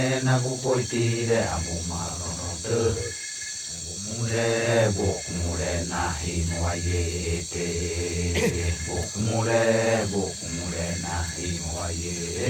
na ku koi ti re amu ma ro te bok mure na hi mo ye te bok mure na hi mo ye